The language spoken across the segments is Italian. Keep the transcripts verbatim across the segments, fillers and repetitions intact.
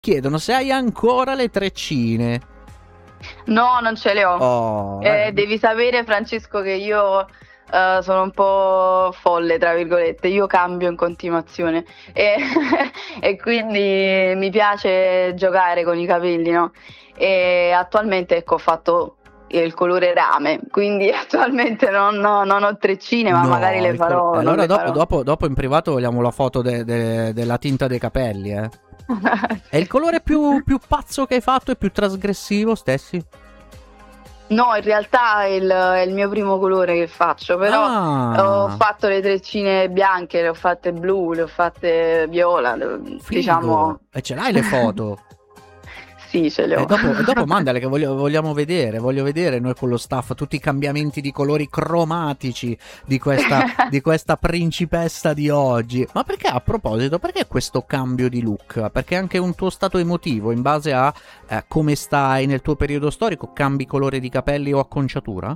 chiedono se hai ancora le treccine. No, non ce le ho. Oh, Eh, eh. devi sapere, Francesco, che io eh, sono un po' folle, tra virgolette. Io cambio in continuazione e, e quindi mi piace giocare con i capelli, no? E attualmente, ecco, ho fatto il colore rame, quindi attualmente non, no, non ho treccine, ma No, magari le il col- farò. non allora le dopo, farò. dopo, dopo in privato vogliamo la foto de- de- della tinta dei capelli, eh. È il colore più, più pazzo che hai fatto e più trasgressivo, Stessi? No, in realtà è il, è il mio primo colore che faccio, però ho Ah, fatto le treccine bianche, le ho fatte blu, le ho fatte viola, le- diciamo. figo. E ce l'hai le foto? Sì, ce le E ho. dopo, e dopo mandale che voglio- vogliamo vedere, voglio vedere noi con lo staff tutti i cambiamenti di colori cromatici di questa, di questa principessa di oggi. Ma perché, a proposito, perché questo cambio di look? Perché anche un tuo stato emotivo in base a eh, come stai nel tuo periodo storico, cambi colore di capelli o acconciatura?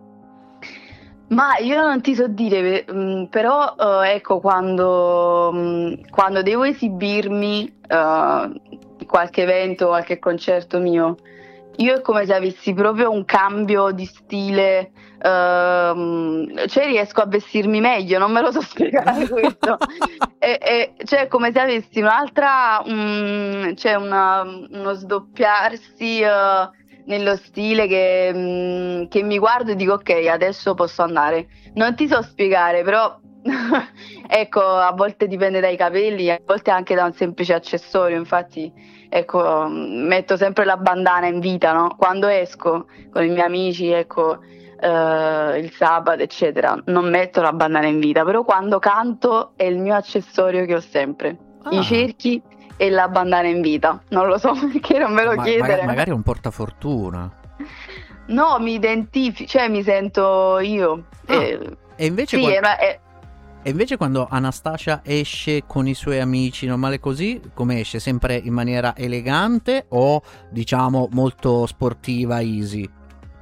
Ma io non ti so dire, mh, però eh, ecco, quando, mh, quando devo esibirmi eh, qualche evento, qualche concerto mio, io è come se avessi proprio un cambio di stile, ehm, cioè riesco a vestirmi meglio, non me lo so spiegare questo. E, e, cioè è come se avessi un'altra, mm, cioè una- uno sdoppiarsi eh, nello stile che, mm, che mi guardo e dico ok, adesso posso andare. Non ti so spiegare, però ecco, a volte dipende dai capelli, a volte anche da un semplice accessorio, infatti ecco, metto sempre la bandana in vita, no? Quando esco con i miei amici, ecco, eh, il sabato, eccetera, non metto la bandana in vita, però quando canto è il mio accessorio che ho sempre, i Ah, cerchi e la bandana in vita. Non lo so perché non me lo ma- maga- chiedere. magari è un portafortuna. No, mi identifico, cioè mi sento io. Ah, Eh, e invece sì, qual- è una- è- E invece quando Anastasia esce con i suoi amici, normale così, come esce? Sempre in maniera elegante o diciamo molto sportiva, easy?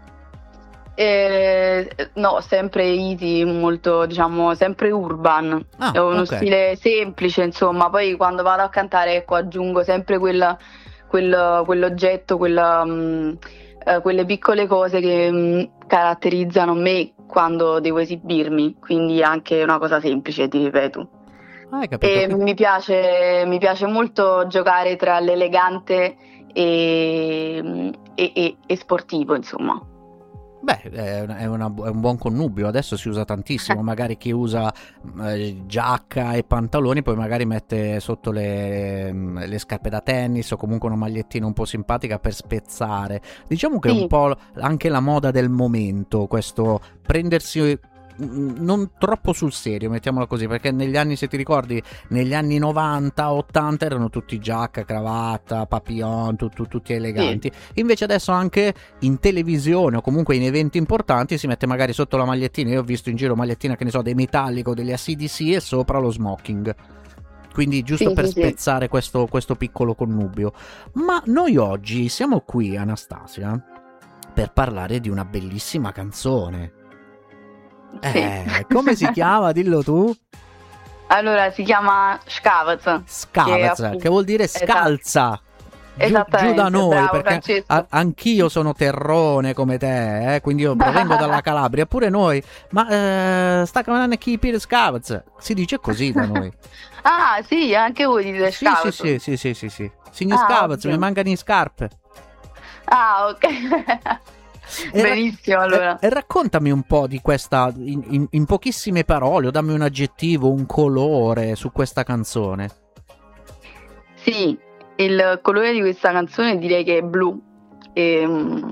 Eh, no, sempre easy, molto, diciamo, sempre urban. È Ah, uno ok. stile semplice, insomma. Poi quando vado a cantare, ecco, aggiungo sempre quella, quel- quell'oggetto, quella, mh, eh, quelle piccole cose che mh, caratterizzano me quando devo esibirmi. Quindi anche una cosa semplice, ti ripeto. Ah, hai capito? E Qui- mi piace, mi piace molto giocare tra l'elegante e, e- e- e sportivo, insomma. Beh, è, una- è una- è un buon connubio. Adesso si usa tantissimo. Magari chi usa eh, giacca e pantaloni, poi magari mette sotto le, le scarpe da tennis o comunque una magliettina un po' simpatica per spezzare. Diciamo che è un Sì. po' anche la moda del momento, questo prendersi mm, non troppo sul serio, mettiamola così, perché negli anni, se ti ricordi, negli anni novanta ottanta erano tutti giacca, cravatta, papillon, tu- tu- tutti eleganti. Invece adesso anche in televisione o comunque in eventi importanti si mette magari sotto la magliettina. Io ho visto in giro magliettina, che ne so, dei Metallico, degli A C D C e sopra lo smoking. Quindi giusto Sì, per sì, sì. spezzare questo, questo piccolo connubio. Ma noi oggi siamo qui, Anastasia, per parlare di una bellissima canzone. Sì. Eh, come si chiama? Dillo tu. Allora, si chiama Scavaz. Scavaz, appunto- che vuol dire Esatto. scalza. Giù, Esattamente, giù da noi, bravo, perché Francesco. a- anch'io sono terrone come te, eh, quindi io provengo dalla Calabria, pure noi, ma eh, sta chiamando chi per Scavaz, si dice così da noi. Ah, sì, anche voi dite Sì, sì, Scavaz. sì, sì, sì, sì, sì. Signor Ah, Scavaz, ottimo. mi mancano le scarpe. Ah, ok. E ra- Benissimo, allora. E, e raccontami un po' di questa, in, in- in pochissime parole, o dammi un aggettivo, un colore su questa canzone. Sì, il colore di questa canzone direi che è blu. E,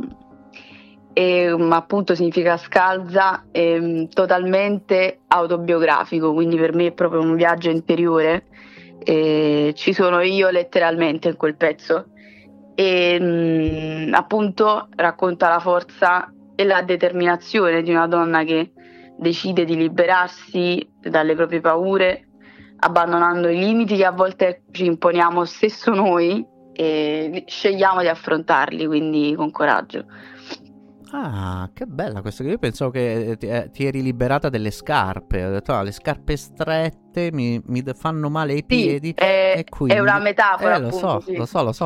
e, mm, appunto significa scalza, e, mm, totalmente autobiografico, quindi per me è proprio un viaggio interiore. E ci sono io letteralmente in quel pezzo. E mh, appunto racconta la forza e la determinazione di una donna che decide di liberarsi dalle proprie paure, abbandonando i limiti che a volte ci imponiamo stesso noi e scegliamo di affrontarli, quindi con coraggio. Ah, che bella questa. Io pensavo che ti, eh, ti eri liberata delle scarpe. Ho detto, ah, le scarpe strette mi, mi fanno male ai Sì, piedi è, e è una quindi... metafora, Eh, lo appunto, so, sì. lo so, lo so.